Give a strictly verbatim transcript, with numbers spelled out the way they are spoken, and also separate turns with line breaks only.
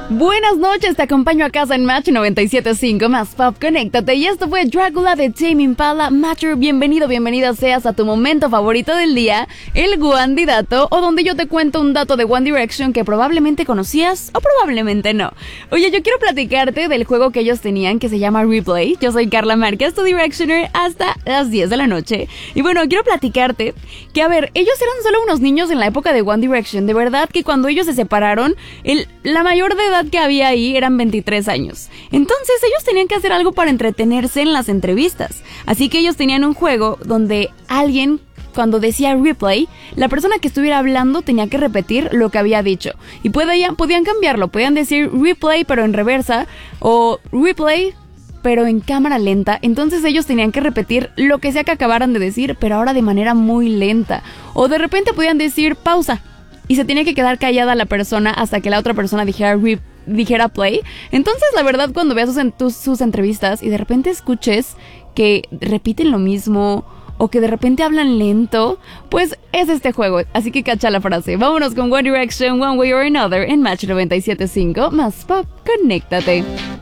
Buenas noches, te acompaño a casa en Match noventa y siete punto cinco, más pop, conéctate. Y esto fue Drácula de Tame Impala. Matcher, bienvenido, bienvenida seas a tu momento favorito del día, el Wandy Dato, o donde yo te cuento un dato de One Direction que probablemente conocías o probablemente no. Oye, yo quiero platicarte del juego que ellos tenían que se llama Replay. Yo soy Carla Márquez, tu Directioner, hasta las diez de la noche. Y bueno, quiero platicarte que, a ver, ellos eran solo unos niños en la época de One Direction. De verdad que cuando ellos se separaron, el, la mayor de edad que había ahí eran veintitrés años. Entonces ellos tenían que hacer algo para entretenerse en las entrevistas. Así que ellos tenían un juego donde alguien, cuando decía replay, la persona que estuviera hablando tenía que repetir lo que había dicho. Y podían, podían cambiarlo, podían decir replay pero en reversa, o replay pero en cámara lenta. Entonces ellos tenían que repetir lo que sea que acabaran de decir, pero ahora de manera muy lenta. O de repente podían decir pausa y se tenía que quedar callada la persona hasta que la otra persona dijera re, dijera play. Entonces, la verdad, cuando veas sus, en, tus, sus entrevistas y de repente escuches que repiten lo mismo o que de repente hablan lento, pues es este juego. Así que cacha la frase. Vámonos con One Direction, One Way or Another en Match noventa y siete punto cinco, más pop, conéctate.